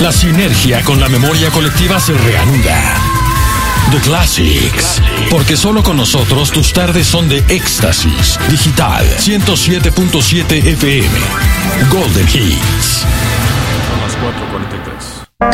La sinergia con la memoria colectiva se reanuda. The Classics, porque solo con nosotros tus tardes son de éxtasis. Digital 107.7 FM. Golden Hits. Son las 4:43.